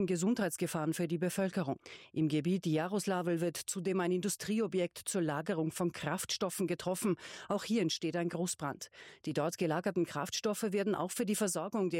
Gesundheitsgefahren für die Bevölkerung. Im Gebiet Jaroslavl wird zudem ein Industrieobjekt zur Lagerung von Kraftstoffen getroffen. Auch hier entsteht ein Großbrand. Die dort gelagerten Kraftstoffe werden auch für die Versorgung der